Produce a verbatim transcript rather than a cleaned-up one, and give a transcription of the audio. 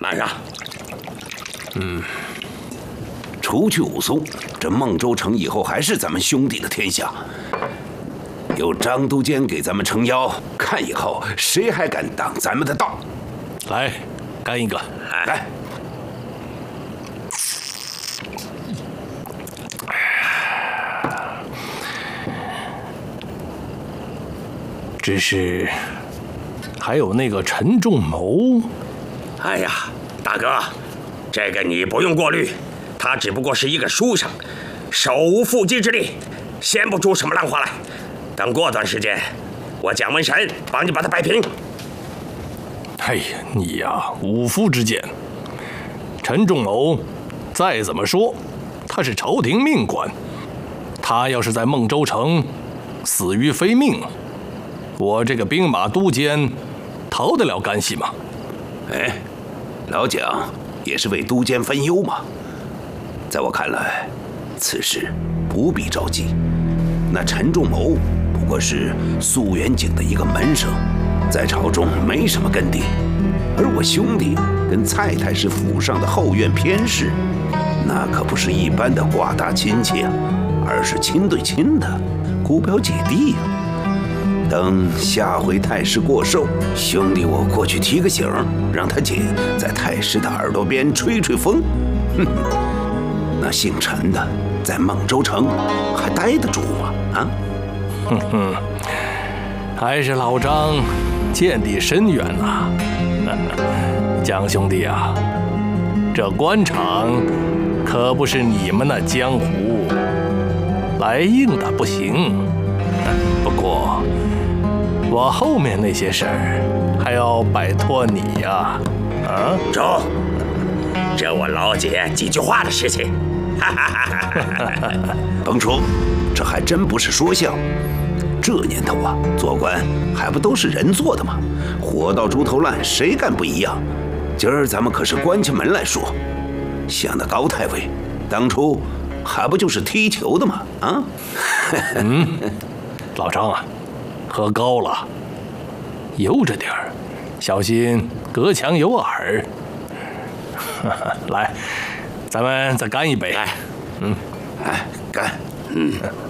慢上。 嗯，除去武松，这孟州城以后还是咱们兄弟的天下。有张都监给咱们撑腰，看以后谁还敢挡咱们的道？ 来，干一个！ 来。 只是还有那个陈仲谋。 哎呀，大哥，这个你不用过虑，他只不过是一个书生，手无缚鸡之力，掀不出什么浪花来。等过段时间，我蒋门神帮你把他摆平。 哎呀，你呀，武夫之见。陈仲谋，再怎么说，他是朝廷命官，他要是在孟州城死于非命，我这个兵马都监逃得了干系吗？ 哎，老蒋也是为都监分忧嘛。在我看来，此事不必着急。那陈仲谋不过是苏元景的一个门生，在朝中没什么根底。而我兄弟跟蔡太师府上的后院偏侍，那可不是一般的挂大亲戚啊，而是亲对亲的姑表姐弟呀、啊。等下回太师过寿，兄弟我过去提个醒，让他姐在太师的耳朵边吹吹风。哼，那姓陈的在孟州城还待得住吗？啊？ 哼哼，还是老张见地深远呐、啊。蒋兄弟啊，这官场可不是你们那江湖，来硬的不行。不过我后面那些事儿还要摆脱你呀！啊， 周，这我老姐几句话的事情。哈哈哈哈甭说，这还真不是说笑。这年头啊，做官还不都是人做的吗？活到猪头烂，谁干不一样？今儿咱们可是关起门来说，像那高太尉，当初还不就是踢球的吗？啊？ 嗯，老张啊，喝高了，悠着点儿，小心隔墙有耳。来，咱们再干一杯。 来， 嗯， 哎，干，嗯。